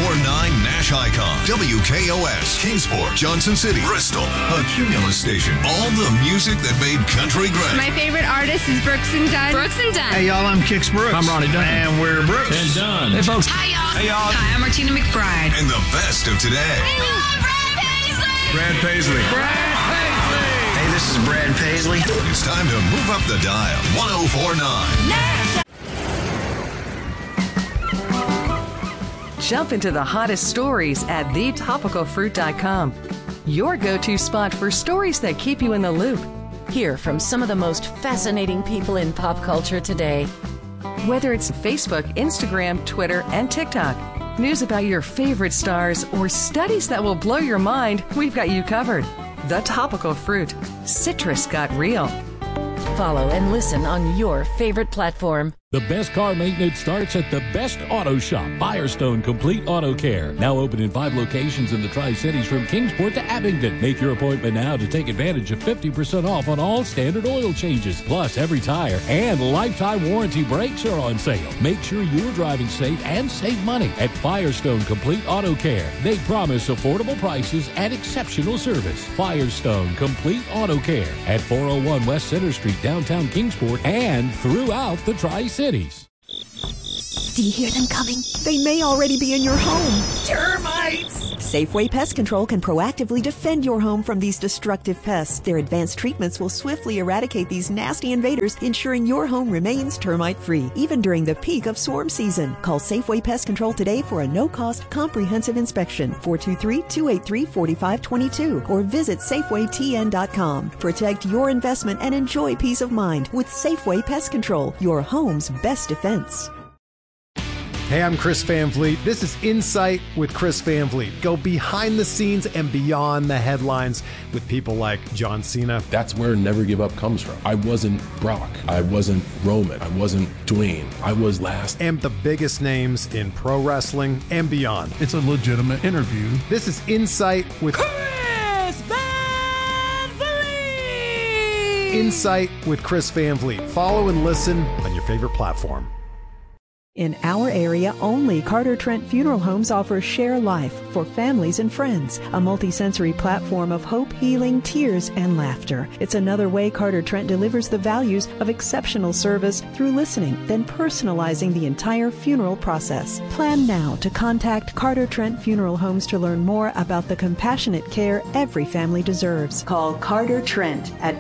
Nash Icon. WKOS, Kingsport, Johnson City, Bristol. A Cumulus station. All the music that made country great. My favorite artist is Brooks and Dunn. Brooks and Dunn. Hey, y'all, I'm Kix Brooks. I'm Ronnie Dunn. And we're Brooks and Dunn. Hey, folks. Hi, y'all. Hey, y'all. Hi, I'm Martina McBride. And the best of today. We love Brad Paisley. Brad Paisley. Brad Paisley. Hey, this is Brad Paisley. It's time to move up the dial. 104.9. Jump into the hottest stories at thetopicalfruit.com. Your go-to spot for stories that keep you in the loop. Hear from some of the most fascinating people in pop culture today. Whether it's Facebook, Instagram, Twitter, and TikTok, news about your favorite stars, or studies that will blow your mind, we've got you covered. The Topical Fruit. Citrus got real. Follow and listen on your favorite platform. The best car maintenance starts at the best auto shop, Firestone Complete Auto Care. Now open in 5 locations in the Tri-Cities from Kingsport to Abingdon. Make your appointment now to take advantage of 50% off on all standard oil changes. Plus, every tire and lifetime warranty brakes are on sale. Make sure you're driving safe and save money at Firestone Complete Auto Care. They promise affordable prices and exceptional service. Firestone Complete Auto Care at 401 West Center Street, downtown Kingsport, and throughout the Tri-Cities. Do you hear them coming? They may already be in your home. Termites! Safeway Pest Control can proactively defend your home from these destructive pests. Their advanced treatments will swiftly eradicate these nasty invaders, ensuring your home remains termite-free, even during the peak of swarm season. Call Safeway Pest Control today for a no-cost comprehensive inspection, 423-283-4522, or visit SafewayTN.com. Protect your investment and enjoy peace of mind with Safeway Pest Control, your home's best defense. Hey, I'm Chris Van Vliet. This is Insight with Chris Van Vliet. Go behind the scenes and beyond the headlines with people like John Cena. That's where Never Give Up comes from. I wasn't Brock. I wasn't Roman. I wasn't Dwayne. I was last. And the biggest names in pro wrestling and beyond. It's a legitimate interview. This is Insight with Chris Van Vliet. Insight with Chris Van Vliet. Follow and listen on your favorite platform. In our area, only Carter Trent Funeral Homes offers Share Life for families and friends, a multisensory platform of hope, healing, tears, and laughter. It's another way Carter Trent delivers the values of exceptional service through listening, then personalizing the entire funeral process. Plan now to contact Carter Trent Funeral Homes to learn more about the compassionate care every family deserves. Call Carter Trent at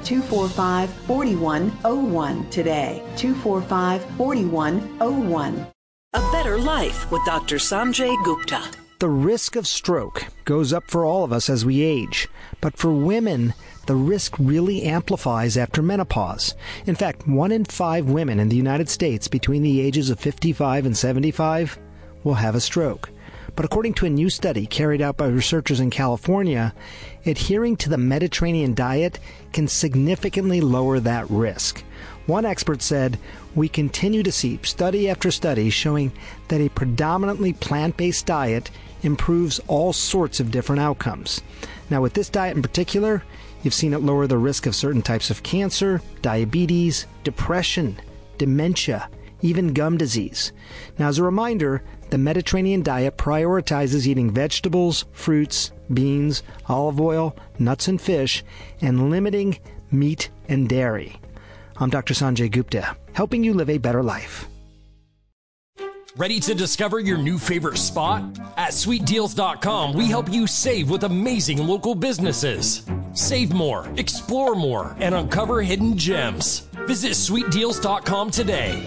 245-4101 today. 245-4101. A Better Life with Dr. Sanjay Gupta. The risk of stroke goes up for all of us as we age, but for women, the risk really amplifies after menopause. In fact, 1 in 5 women in the United States between the ages of 55 and 75 will have a stroke. But according to a new study carried out by researchers in California, adhering to the Mediterranean diet can significantly lower that risk. One expert said, "We continue to see study after study showing that a predominantly plant-based diet improves all sorts of different outcomes." Now, with this diet in particular, you've seen it lower the risk of certain types of cancer, diabetes, depression, dementia, even gum disease. Now, as a reminder, the Mediterranean diet prioritizes eating vegetables, fruits, beans, olive oil, nuts and fish, and limiting meat and dairy. I'm Dr. Sanjay Gupta, helping you live a better life. Ready to discover your new favorite spot? At SweetDeals.com, we help you save with amazing local businesses. Save more, explore more, and uncover hidden gems. Visit SweetDeals.com today.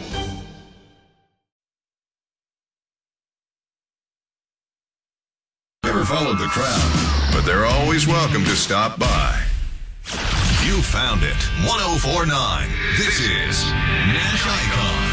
Never followed the crowd, but they're always welcome to stop by. You found it. 104.9. This is Nash Icon.